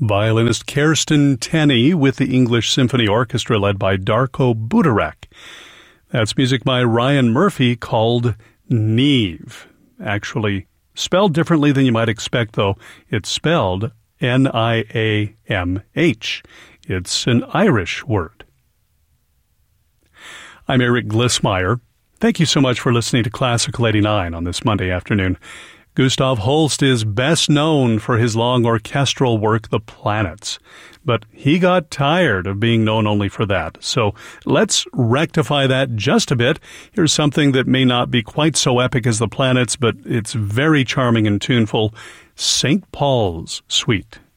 Violinist Kirsten Tenney with the English Symphony Orchestra led by Darko Budarak. That's music by Ryan Murphy called Niamh. Actually spelled differently than you might expect, though. It's spelled Niamh. It's an Irish word. I'm Eric Glissmeyer. Thank you so much for listening to Classical 89 on this Monday afternoon. Gustav Holst is best known for his long orchestral work, The Planets. But he got tired of being known only for that. So let's rectify that just a bit. Here's something that may not be quite so epic as The Planets, but it's very charming and tuneful. St. Paul's Suite.